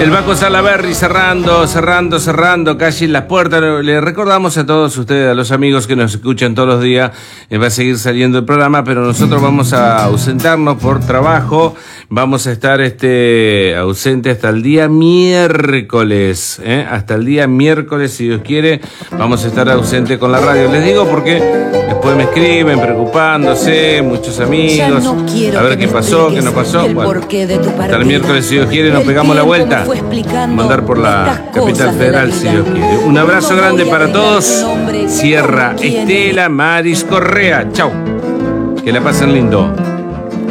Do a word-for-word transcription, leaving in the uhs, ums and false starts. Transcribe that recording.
El Baco Salaberry cerrando, cerrando, cerrando, casi las puertas. Le recordamos a todos ustedes, a los amigos que nos escuchan todos los días, eh, va a seguir saliendo el programa, pero nosotros vamos a ausentarnos por trabajo. Vamos a estar este ausente hasta el día miércoles, ¿eh? Hasta el día miércoles, si Dios quiere, vamos a estar ausente con la radio. Les digo porque después me escriben preocupándose, muchos amigos, no a ver qué pasó, qué no pasó. Bueno, hasta el miércoles, si Dios quiere, nos pegamos la vuelta. Mandar por la capital federal, si Dios quiere. Un abrazo grande para todos. Cierra Estela Maris Correa. Chau. Que la pasen lindo.